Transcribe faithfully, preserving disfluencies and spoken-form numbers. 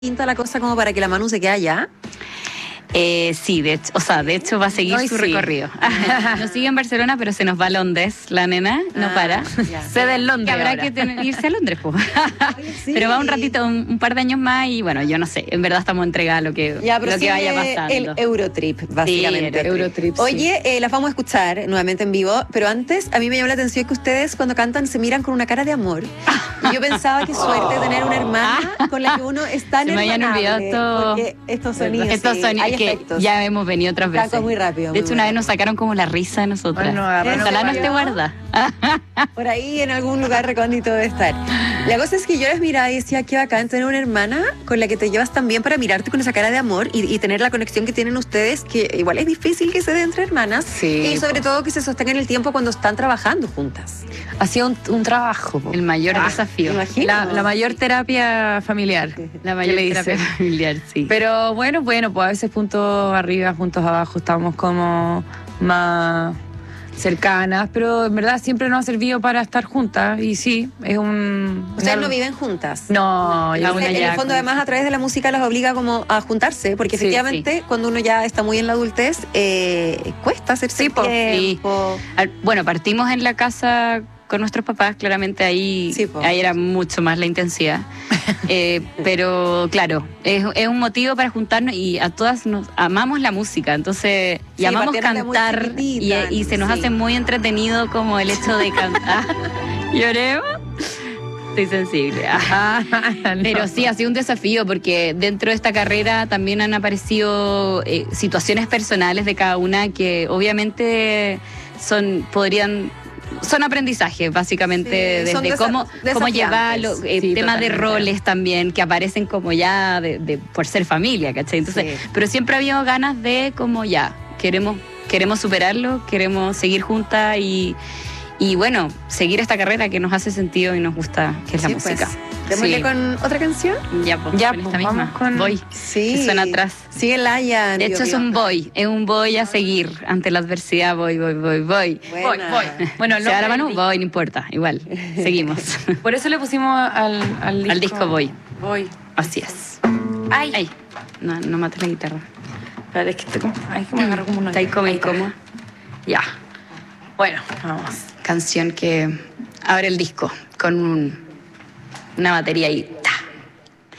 Pinta la cosa como para que la Manu se quede allá. Eh, sí, de hecho, o sea, de hecho va a seguir Hoy su sí. recorrido. Nos sigue en Barcelona, pero se nos va a Londres, la nena, no Ah, para. ya. Sede en Londres. Que habrá ahora. que tener- irse a Londres, pues. sí. Pero va un ratito, un, un par de años más y bueno, yo no sé, en verdad estamos entregados a lo que, Ya, lo que vaya prosigue pasando. el Eurotrip, básicamente. el Eurotrip, sí. Oye, eh, las vamos a escuchar nuevamente en vivo, pero antes a mí me llamó la atención que ustedes cuando cantan se miran con una cara de amor. Y yo pensaba que suerte tener una hermana con la que uno es tan Se me habían olvidado hermanable, todo. porque estos sonidos, Estos sí, sonidos hay que efectos. ya hemos venido otras veces. Taco muy rápido, De muy hecho, una bueno. vez nos sacaron como la risa de nosotras. Ay, no, agarraron Ojalá no como esté yo. guarda. Por ahí en algún lugar recóndito debe estar. La cosa es que yo las miraba y decía, qué bacán tener una hermana con la que te llevas tan bien para mirarte con esa cara de amor y, y tener la conexión que tienen ustedes, que igual es difícil que se dé entre hermanas. Sí, Y sobre po. todo que se sostengan el tiempo cuando están trabajando juntas. Ha sido un, un trabajo. po. El mayor Ah, desafío. me imagino. La, la mayor terapia familiar. La ¿Qué mayor le terapia dice? familiar, sí. Pero bueno, bueno, pues a veces puntos arriba, puntos abajo, estamos como más cercanas, pero en verdad siempre nos ha servido para estar juntas y sí, es un... Ustedes una- no viven juntas. No, La yo una en ya el fondo, con- además, a través de la música las obliga como a juntarse, porque Sí, efectivamente, cuando uno ya está muy en la adultez, eh, cuesta hacerse Sí, po, tiempo. Al- Bueno, partimos en la casa con nuestros papás, claramente ahí, Sí, po. ahí era mucho más la intensidad. Eh, pero claro, es, es un motivo para juntarnos y a todas nos amamos la música, entonces y Sí, amamos partieron de muy cantar y, chiquititas, y se nos sí. hace muy entretenido como el hecho de cantar. ¿Lloremos? Estoy sensible. Ah, no. Pero sí, ha sido un desafío porque dentro de esta carrera también han aparecido eh, situaciones personales de cada una que obviamente son, podrían, son aprendizajes básicamente, Sí, son desde desa- cómo, cómo desafiantes. llevarlo, eh, Sí, temas de totalmente. roles también que aparecen como ya de, de- por ser familia, ¿cachai? Entonces, Sí. pero siempre ha habido ganas de como ya, queremos, queremos superarlo, queremos seguir juntas y... Y bueno, seguir esta carrera que nos hace sentido y nos gusta, que es la Sí, música. pues. Démosle Sí. con otra canción. Ya, pues, Ya, con esta pues, misma. vamos con- Voy. Sí. Que suena atrás. Sigue Laia. De hecho, es un voy, es un voy a seguir ante la adversidad. Voy, voy, voy, voy. Buena. Voy, voy. Bueno, Se va la mano, el- voy, no importa, igual. Seguimos. Por eso le pusimos al, al disco. Al disco voy. Voy. Así es. Ay, Ay, no, no mates la guitarra. espérate, es que estoy como, ay, que me agarro como una... Está ahí como Ahí está. incómoda. Ya. Bueno, vamos. Canción que abre el disco con un- una batería ahí.